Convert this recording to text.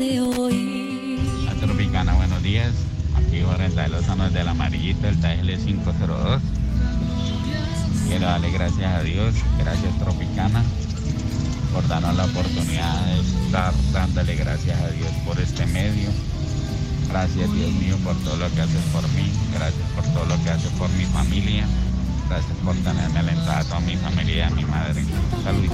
de hoy. La Tropicana, buenos días. Aquí Jorge de Lozano del Amarillito, el TGL 502. Quiero darle gracias a Dios, gracias Tropicana, por darnos la oportunidad de estar dándole gracias a Dios por este medio. Gracias Dios mío por todo lo que haces por mí, gracias por todo lo que haces por mi familia, gracias por tenerme alentado a toda mi familia y a mi madre. Saludos.